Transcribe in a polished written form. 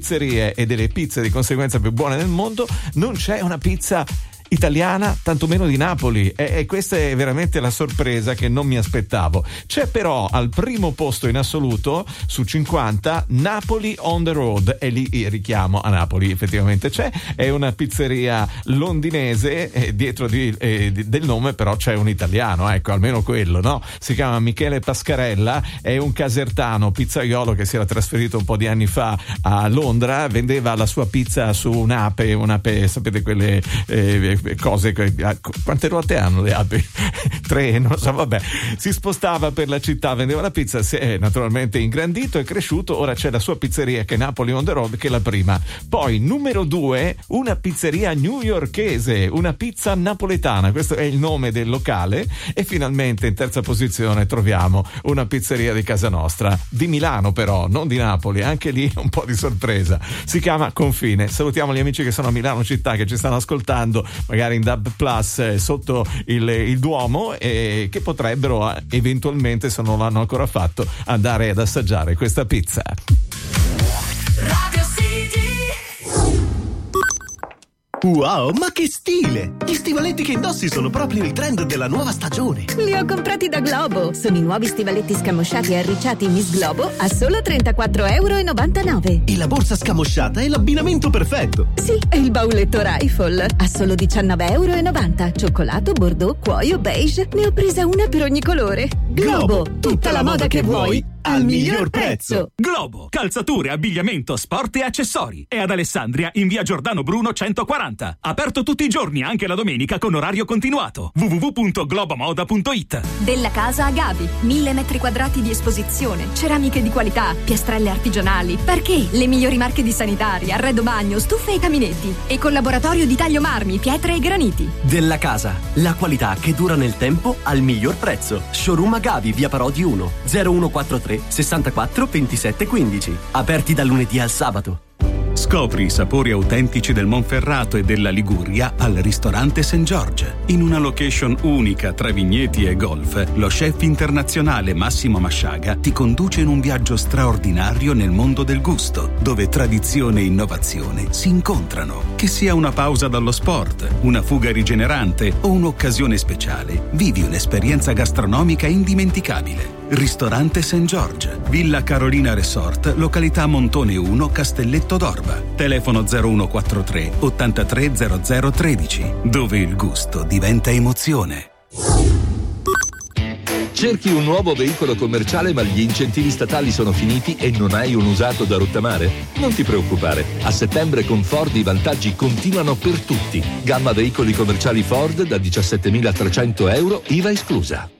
pizzerie e delle pizze di conseguenza più buone del mondo, non c'è una pizza italiana, tantomeno di Napoli, e questa è veramente la sorpresa che non mi aspettavo. C'è però al primo posto in assoluto su 50 Napoli on the road, e lì il richiamo a Napoli effettivamente c'è. È una pizzeria londinese, dietro del nome però c'è un italiano, ecco, almeno quello, no? Si chiama Michele Pascarella, è un casertano pizzaiolo che si era trasferito un po' di anni fa a Londra, vendeva la sua pizza su un'ape, sapete quelle cose, quante ruote hanno le api? 3, non so, vabbè, si spostava per la città, vendeva la pizza, si è naturalmente ingrandito e cresciuto. Ora c'è la sua pizzeria che è Napoli on the road, che è la prima. Poi numero 2, una pizzeria newyorkese, una pizza napoletana, questo è il nome del locale. E finalmente in terza posizione troviamo una pizzeria di casa nostra, di Milano però, non di Napoli, anche lì un po' di sorpresa, si chiama Confine. Salutiamo gli amici che sono a Milano città, che ci stanno ascoltando magari in DAB Plus sotto il Duomo, e che potrebbero eventualmente, se non l'hanno ancora fatto, andare ad assaggiare questa pizza. Radio City. Wow, ma che stile! Gli stivaletti che indossi sono proprio il trend della nuova stagione. Li ho comprati da Globo. Sono i nuovi stivaletti scamosciati e arricciati Miss Globo a solo €34,99. E la borsa scamosciata è l'abbinamento perfetto. Sì, e il bauletto Rifle a solo €19,90. Cioccolato, bordeaux, cuoio, beige. Ne ho presa una per ogni colore. Globo, tutta la moda che vuoi al miglior prezzo. Globo, calzature, abbigliamento, sport e accessori. È ad Alessandria in via Giordano Bruno 140. Aperto tutti i giorni, anche la domenica, con orario continuato. www.globomoda.it. Della Casa Agavi, 1000 metri quadrati di esposizione, ceramiche di qualità, piastrelle artigianali, parquet, le migliori marche di sanitari, arredo bagno, stufe e caminetti, e con laboratorio di taglio marmi, pietre e graniti. Della Casa, la qualità che dura nel tempo al miglior prezzo. Showroom Agavi, via Parodi 1, 0143 64 27 15. Aperti dal lunedì al sabato. Scopri i sapori autentici del Monferrato e della Liguria al ristorante St. George. In una location unica tra vigneti e golf, lo chef internazionale Massimo Masciaga ti conduce in un viaggio straordinario nel mondo del gusto, dove tradizione e innovazione si incontrano. Che sia una pausa dallo sport, una fuga rigenerante o un'occasione speciale, vivi un'esperienza gastronomica indimenticabile. Ristorante St. George, Villa Carolina Resort, località Montone 1, Castelletto d'Orba. Telefono 0143 830013, dove il gusto diventa emozione. Cerchi un nuovo veicolo commerciale ma gli incentivi statali sono finiti e non hai un usato da rottamare? Non ti preoccupare, a settembre con Ford i vantaggi continuano per tutti. Gamma veicoli commerciali Ford da €17.300, IVA esclusa.